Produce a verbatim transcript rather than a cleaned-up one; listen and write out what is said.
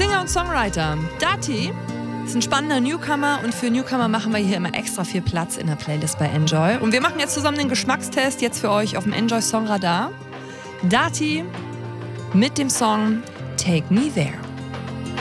Singer und Songwriter Dati ist ein spannender Newcomer und für Newcomer machen wir hier immer extra viel Platz in der Playlist bei Enjoy. Und wir machen jetzt zusammen den Geschmackstest jetzt für euch auf dem Enjoy Songradar. Dati mit dem Song Take Me There.